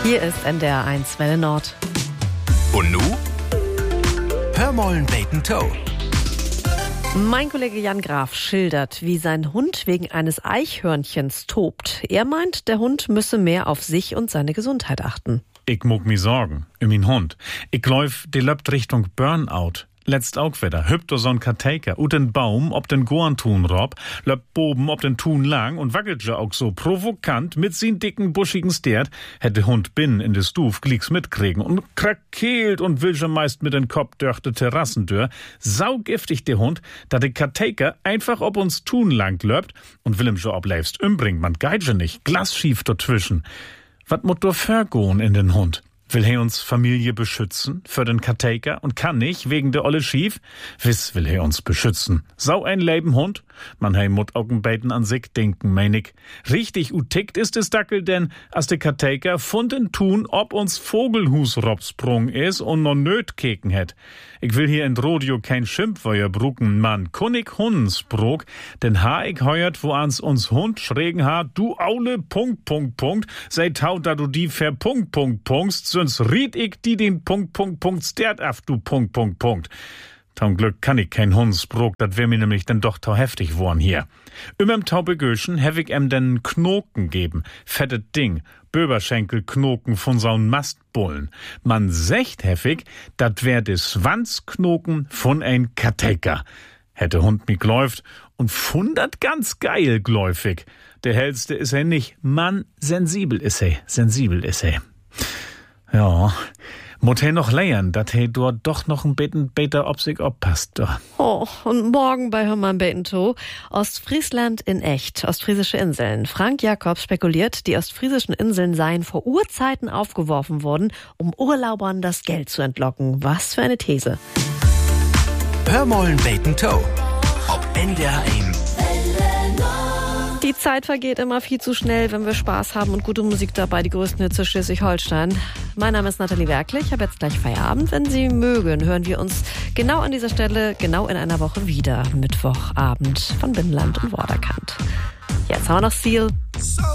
Hier ist NDR 1 Welle Nord. Und nu? Hör mollen beten Toe. Mein Kollege Jan Graf schildert, wie sein Hund wegen eines Eichhörnchens tobt. Er meint, der Hund müsse mehr auf sich und seine Gesundheit achten. Ich muck mi sorgen, min Hund. Ich läuf, die löpt Richtung Burnout. Letzt auch wieder, hüpft so'n Karteiker, ut den Baum, ob den Gorntun rob, löpt boben, ob den Tun lang und wackelt ja auch so provokant mit sin dicken, buschigen Stert, hätte Hund binnen in de Stuf glicks mitkriegen und krakeelt und will schon meist mit den Kopf durch de Terrassentür. Saugiftig der Hund, da de Karteiker einfach ob uns Tun lang löpt und will ihm schon obleifst umbringen, man geit schon nicht, glasschief dazwischen. Wat mut do vergoen in den Hund? Will he uns Familie beschützen für den Karteiker und kann nicht wegen der olle Schief? Wiss will he uns beschützen. Sau ein Leben Hund? Man hei mut Augenbeiten an sich denken, mein ich. Richtig utickt ist es Dackel, denn als der Karteiker funden tun, ob uns Vogelhus robsprung is und no nöt keken het. Ich will hier in Rodeo kein Schimpfweuer brucken, man. Kunnig Hundensbrok, denn ha ich heuert, wo ans uns Hund schrägen ha, du Aule, sei tau, da du die sonst riet ich die den stert af, du . Zum Glück kann ich kein Hundsbrok, dat wär mir nämlich denn doch tau heftig worn hier. Im Taubegöschen hev ich den Knoken geben, fettet Ding, Böberschenkelknoken von so'n Mastbullen. Man secht heftig, dat wär de Schwanzknoken von ein Karteiker. Hätte Hund mi gläuft und fundat ganz geil gläufig. Der hellste is er nicht, Mann, sensibel is er. Ja, mut he noch lernen, dat he dort doch noch ein bisschen beter ob sich oppasst. Oh, und morgen bei Hör mal beten Toe. Ostfriesland in echt, ostfriesische Inseln. Frank Jakobs spekuliert, die ostfriesischen Inseln seien vor Urzeiten aufgeworfen worden, um Urlaubern das Geld zu entlocken. Was für eine These. Hör mollen beten Toe. Ob NDR 1. Die Zeit vergeht immer viel zu schnell, wenn wir Spaß haben und gute Musik dabei, die größten Hits aus Schleswig-Holstein. Mein Name ist Nathalie Werklich, ich habe jetzt gleich Feierabend. Wenn Sie mögen, hören wir uns genau an dieser Stelle, genau in einer Woche wieder. Mittwochabend von Binnenland und Vorderkant. Jetzt haben wir noch Seal.